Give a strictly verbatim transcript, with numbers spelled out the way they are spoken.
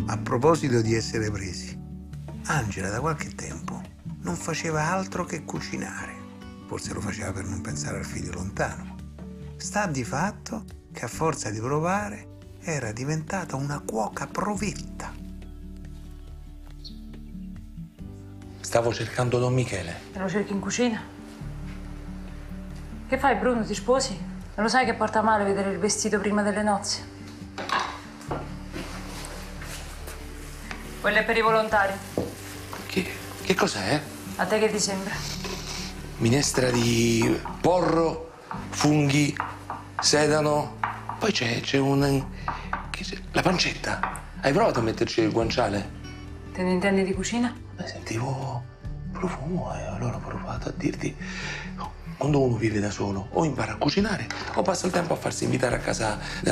A proposito di essere presi, Angela da qualche tempo non faceva altro che cucinare. Forse lo faceva per non pensare al figlio lontano. Sta di fatto che a forza di provare era diventata una cuoca provetta. Stavo cercando Don Michele. E lo cerchi in cucina? Che fai, Bruno? Ti sposi? Non lo sai che porta male vedere il vestito prima delle nozze? Quello è per i volontari. Che, che cos'è? A te che ti sembra? Minestra di porro, funghi, sedano. Poi c'è, c'è un... che c'è? La pancetta. Hai provato a metterci il guanciale? Te ne intendi di cucina? Beh, sentivo profumo e allora ho provato a dirti... Quando uno vive da solo, o impara a cucinare, o passa il tempo a farsi invitare a casa